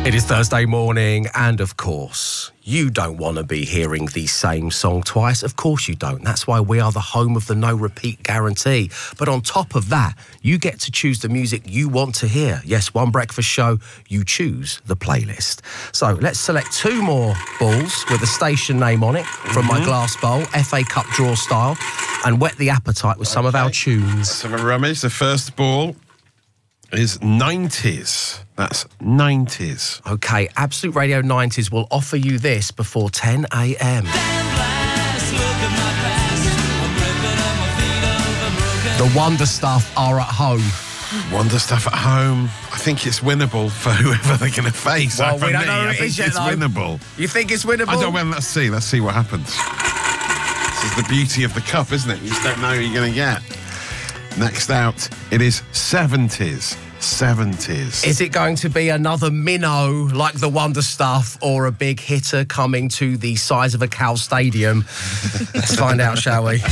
It is Thursday morning, and of course, you don't want to be hearing the same song twice. Of course you don't. That's why we are the home of the no repeat guarantee. But on top of that, you get to choose the music you want to hear. Yes, one breakfast show, you choose the playlist. So let's select two more balls with a station name on it from my glass bowl, FA Cup draw style, and whet the appetite with some of our tunes. Let's have a rummage. The first ball is 90s. That's 90s. OK, Absolute Radio 90s will offer you this before 10 a.m. The Wonder Stuff are at home. Wonder Stuff at home. I think it's winnable for whoever they're going to face. Well, For we don't me, know I who it think is yet, it's though. winnable. You think it's winnable? I don't know. Let's see. Let's see what happens. This is the beauty of the cup, isn't it? You just don't know who you're going to get. Next out, it is 70s. 70s. Is it going to be another minnow like the Wonder Stuff, or a big hitter coming to the size of a Cal Stadium? Let's find out, shall we?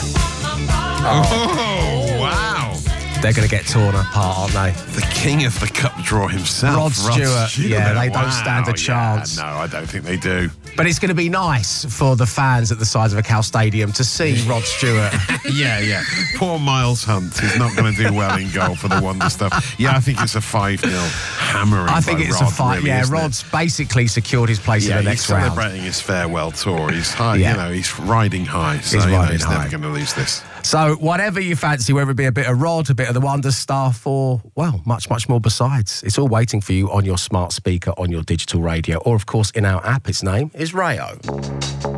Oh, wow. They're going to get torn apart, aren't they? The king of the cup draw himself, Rod Stewart. Yeah, they don't stand a chance. Yeah, no, I don't think they do. But it's going to be nice for the fans at the size of a Cal Stadium to see Rod Stewart. Yeah. Poor Miles Hunt is not going to do well in goal for the Wonder Stuff. Yeah, I think it's a 5-0 hammering. I think by it's Rod, a fight. really, yeah, isn't it? Rod's basically secured his place in the next he's round. celebrating his farewell tour. He's high, Yeah. he's riding high. So He's riding he's high. never going to lose this. So whatever you fancy, whether it be a bit of Rod, a bit of the Wonder Stuff, or, well, much, much more besides, it's all waiting for you on your smart speaker, on your digital radio, or, of course, in our app. Its name is Rayo.